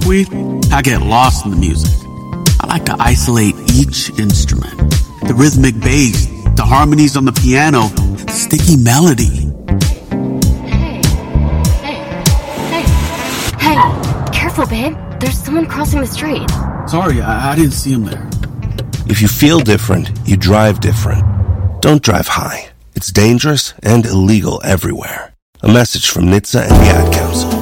tumbleweed, I get lost in the music. I like to isolate each instrument. The rhythmic bass, the harmonies on the piano, the sticky melody. Hey, careful, babe. There's someone crossing the street. Sorry, I didn't see him there. If you feel different, you drive different. Don't drive high. It's dangerous and illegal everywhere. A message from NHTSA and the Ad Council.